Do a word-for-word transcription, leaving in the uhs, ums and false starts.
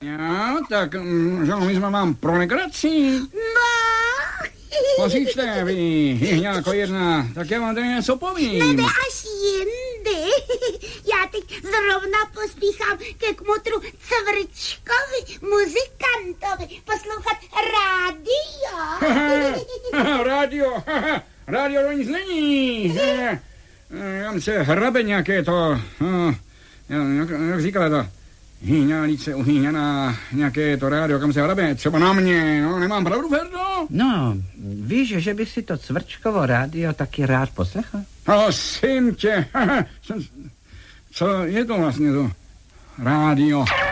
Já, tak, že my jsme vám pro legraci. No. Posíčte, vy, jehňáko jedna, tak já vám tady něco povím. Nebe až jindy. Já teď zrovna pospíchám ke kmotru Cvrčkovi, muzikantovi, poslouchat rádio. Rádio, rádio to nic není. Tam se hrabe nějaké to, jak, jak říkala to, hýňálice uhýňaná, nějaké to rádio, kam se hrabe, třeba na mě, no, nemám pravdu, Ferdo? No, víš, že bych si to Cvrčkovo rádio taky rád poslechl? Prosím tě, co je to vlastně to rádio?